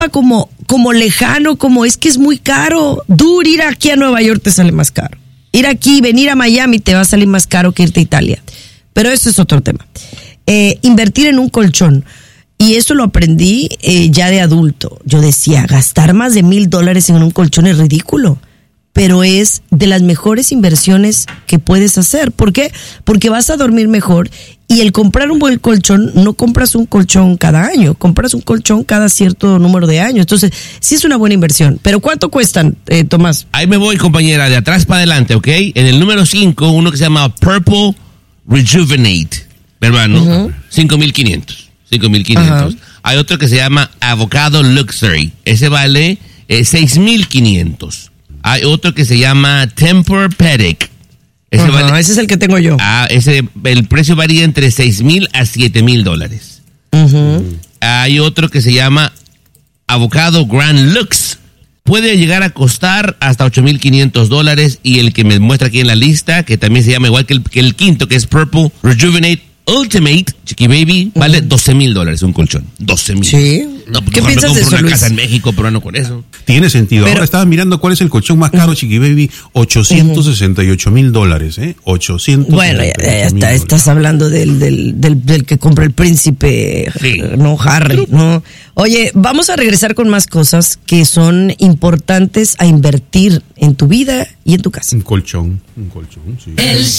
como lejano, como es que es muy caro. Ir aquí a Nueva York te sale más caro. Ir aquí, venir a Miami te va a salir más caro que irte a Italia. Pero eso es otro tema. Invertir en un colchón. Y eso lo aprendí ya de adulto. Yo decía, gastar más de $1,000 en un colchón es ridículo. Pero es de las mejores inversiones que puedes hacer. ¿Por qué? Porque vas a dormir mejor. Y el comprar un buen colchón, no compras un colchón cada año, compras un colchón cada cierto número de años. Entonces, sí es una buena inversión. Pero ¿cuánto cuestan, Tomás? Ahí me voy, compañera, de atrás para adelante, ¿ok? En el número 5, uno que se llama Purple Rejuvenate, hermano, uh-huh. 5,500. 5,500. Uh-huh. Hay otro que se llama Avocado Luxury. Ese vale 6,500. Hay otro que se llama Tempur-Pedic. Ese es el que tengo yo. El precio varía entre $6,000 a $7,000. Uh-huh. Hay otro que se llama Avocado Grand Lux. Puede llegar a costar hasta $8,500. Y el que me muestra aquí en la lista, que también se llama igual que el quinto, que es Purple Rejuvenate Ultimate, Chiqui Baby, vale $12,000 un colchón. $12,000. Sí. No, ¿Qué piensas de eso, una Luis? casa en México, pero no con eso. Tiene sentido. Ahora estaba mirando cuál es el colchón más caro, Chiqui Baby, $868,000, ¿eh? 868,000. Bueno, ya estás hablando del que compra el príncipe, sí. No Harry, no. Oye, vamos a regresar con más cosas que son importantes a invertir en tu vida y en tu casa. Un colchón, sí.